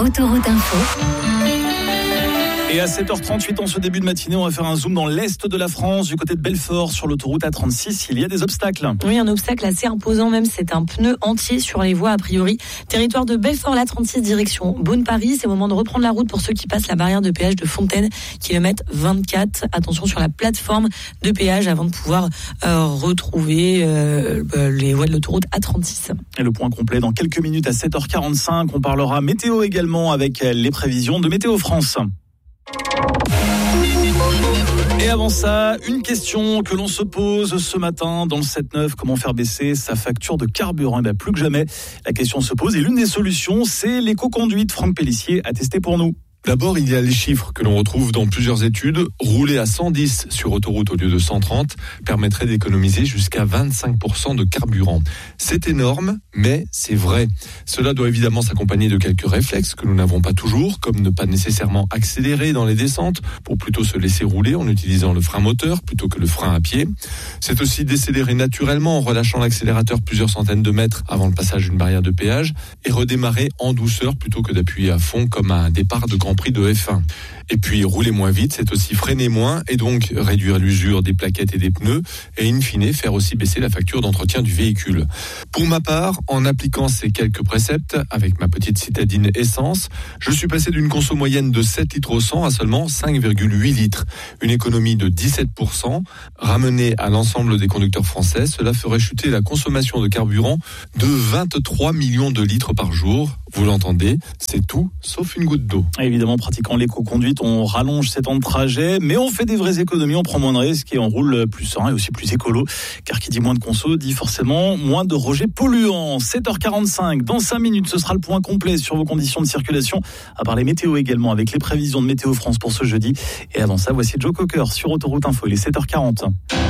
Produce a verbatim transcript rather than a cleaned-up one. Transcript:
Autoroute Info. Et à sept heures trente-huit, en ce début de matinée, on va faire un zoom dans l'est de la France, du côté de Belfort, sur l'autoroute A trente-six. Il y a des obstacles. Oui, un obstacle assez imposant même, c'est un pneu entier sur les voies a priori. Territoire de Belfort, l'A trente-six, direction Beaune-Paris. C'est le moment de reprendre la route pour ceux qui passent la barrière de péage de Fontaine, kilomètre vingt-quatre. Attention sur la plateforme de péage avant de pouvoir euh, retrouver euh, les voies de l'autoroute A trente-six. Et le point complet dans quelques minutes à sept heures quarante-cinq. On parlera météo également avec les prévisions de Météo France. Et avant ça, une question que l'on se pose ce matin dans le sept neuf, comment faire baisser sa facture de carburant? Et bien plus que jamais, la question se pose et l'une des solutions, c'est l'éco-conduite. Franck Pellissier a testé pour nous. D'abord, il y a les chiffres que l'on retrouve dans plusieurs études. Rouler à cent dix sur autoroute au lieu de cent trente permettrait d'économiser jusqu'à vingt-cinq pour cent de carburant. C'est énorme, mais c'est vrai. Cela doit évidemment s'accompagner de quelques réflexes que nous n'avons pas toujours, comme ne pas nécessairement accélérer dans les descentes, pour plutôt se laisser rouler en utilisant le frein moteur plutôt que le frein à pied. C'est aussi décélérer naturellement en relâchant l'accélérateur plusieurs centaines de mètres avant le passage d'une barrière de péage et redémarrer en douceur plutôt que d'appuyer à fond comme à un départ de Grand Prix de F un. Et puis rouler moins vite, c'est aussi freiner moins et donc réduire l'usure des plaquettes et des pneus et in fine faire aussi baisser la facture d'entretien du véhicule. Pour ma part, en appliquant ces quelques préceptes avec ma petite citadine essence, je suis passé d'une conso moyenne de sept litres au cent à seulement cinq virgule huit litres. Une économie de dix-sept pour cent. Ramenée à l'ensemble des conducteurs français, cela ferait chuter la consommation de carburant de vingt-trois millions de litres par jour. Vous l'entendez, c'est tout sauf une goutte d'eau. Évidemment, pratiquant l'éco-conduite, on rallonge ses temps de trajet, mais on fait des vraies économies, on prend moins de risques et on roule plus serein et aussi plus écolo. Car qui dit moins de conso dit forcément moins de rejets polluants. sept heures quarante-cinq, dans cinq minutes, ce sera le point complet sur vos conditions de circulation, à part les météos également, avec les prévisions de Météo France pour ce jeudi. Et avant ça, voici Joe Cocker sur Autoroute Info, il est sept heures quarante.